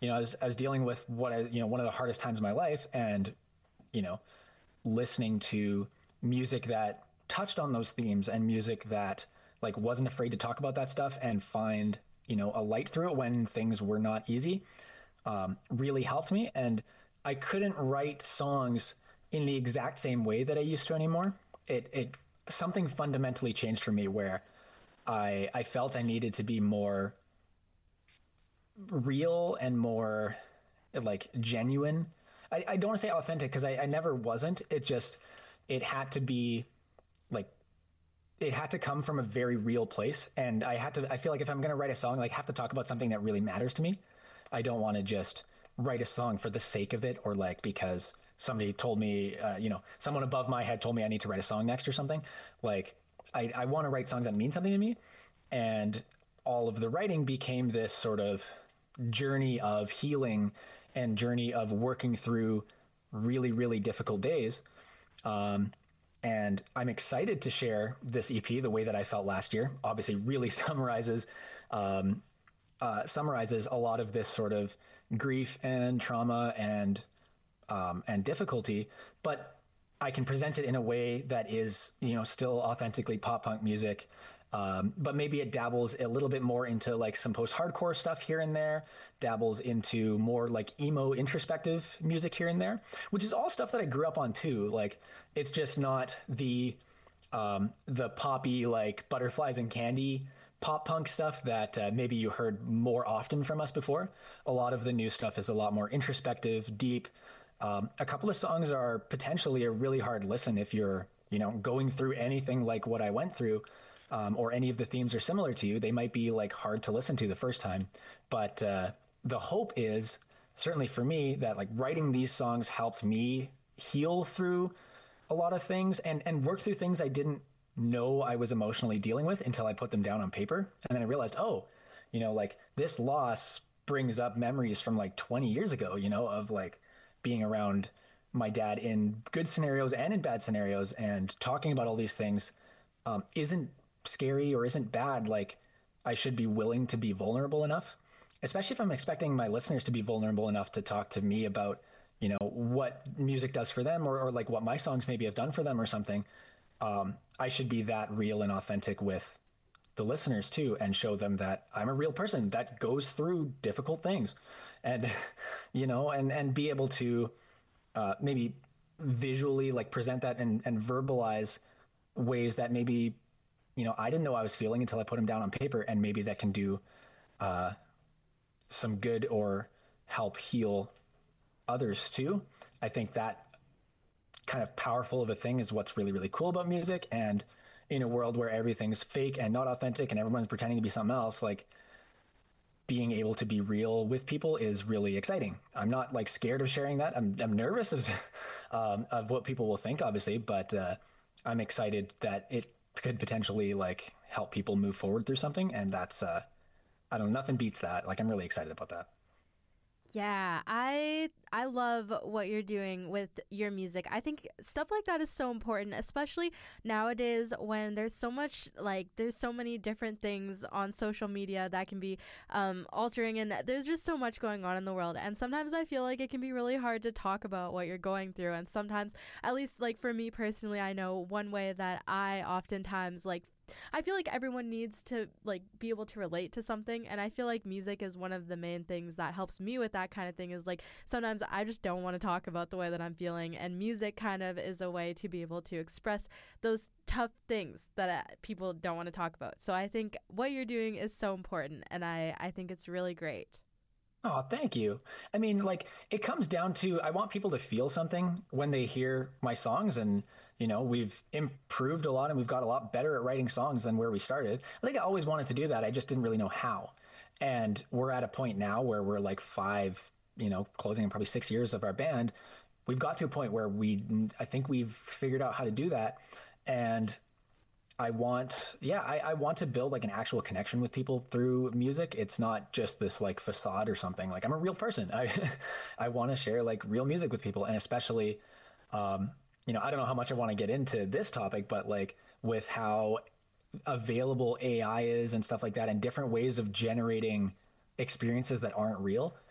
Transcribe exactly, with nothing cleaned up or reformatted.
you know, I was, I was dealing with what I, you know, one of the hardest times of my life, and, you know, listening to music that touched on those themes and music that like wasn't afraid to talk about that stuff and find, you know, a light through it when things were not easy, um, really helped me. And I couldn't write songs in the exact same way that I used to anymore. It, it, something fundamentally changed for me where I, I felt I needed to be more real and more like genuine. I, I don't want to say authentic because I, I never wasn't. It just, it had to be like, it had to come from a very real place. And I had to, I feel like if I'm going to write a song, like I have to talk about something that really matters to me. I don't want to just write a song for the sake of it, or like because somebody told me, uh, you know, someone above my head told me I need to write a song next or something. Like I, I want to write songs that mean something to me. And all of the writing became this sort of journey of healing and journey of working through really, really difficult days. Um, and I'm excited to share this E P the way that I felt last year. Obviously, really summarizes um, uh, summarizes a lot of this sort of grief and trauma and um, and difficulty, but I can present it in a way that is, you know, still authentically pop punk music. Um, but maybe it dabbles a little bit more into like some post-hardcore stuff here and there, dabbles into more like emo introspective music here and there, which is all stuff that I grew up on too. Like it's just not the um, the poppy like butterflies and candy pop punk stuff that uh, maybe you heard more often from us before. A lot of the new stuff is a lot more introspective, deep. Um, a couple of songs are potentially a really hard listen if you're, you know, going through anything like what I went through, um, or any of the themes are similar to you. They might be like hard to listen to the first time, but uh, the hope is certainly for me that like writing these songs helped me heal through a lot of things and and work through things I didn't know I was emotionally dealing with until I put them down on paper, and then I realized, oh, you know, like this loss brings up memories from like twenty years ago, you know, of like being around my dad in good scenarios and in bad scenarios, and talking about all these things um, isn't scary or isn't bad. Like I should be willing to be vulnerable enough, especially if I'm expecting my listeners to be vulnerable enough to talk to me about, you know, what music does for them, or, or like what my songs maybe have done for them or something. Um, I should be that real and authentic with the listeners too, and show them that I'm a real person that goes through difficult things, and you know, and and be able to uh, maybe visually like present that and, and verbalize ways that maybe, you know, I didn't know I was feeling until I put them down on paper, and maybe that can do uh, some good or help heal others too. I think that kind of powerful of a thing is what's really, really cool about music. And in a world where everything's fake and not authentic and everyone's pretending to be something else, like being able to be real with people is really exciting. I'm not like scared of sharing that. I'm, I'm nervous of, um, of what people will think, obviously, but uh, I'm excited that it could potentially like help people move forward through something. And that's, uh, I don't know, nothing beats that. Like I'm really excited about that. Yeah, I I love what you're doing with your music. I think stuff like that is so important, especially nowadays when there's so much like there's so many different things on social media that can be um, altering, and there's just so much going on in the world. And sometimes I feel like it can be really hard to talk about what you're going through. And sometimes, at least like for me personally, I know one way that I oftentimes like I feel like everyone needs to like be able to relate to something, and I feel like music is one of the main things that helps me with that kind of thing. Is like sometimes I just don't want to talk about the way that I'm feeling, and music kind of is a way to be able to express those tough things that uh, people don't want to talk about. So I think what you're doing is so important, and I I think it's really great. Oh, thank you. I mean, like, it comes down to I want people to feel something when they hear my songs. And, you know, we've improved a lot and we've got a lot better at writing songs than where we started. I think I always wanted to do that. I just didn't really know how. And we're at a point now where we're like five, you know, closing in probably six years of our band. We've got to a point where we, I think we've figured out how to do that. And I want, yeah, I, I want to build like an actual connection with people through music. It's not just this like facade or something. Like I'm a real person. I, I want to share like real music with people, and especially, um, you know, I don't know how much I want to get into this topic, but like with how available A I is and stuff like that, and different ways of generating experiences that aren't real.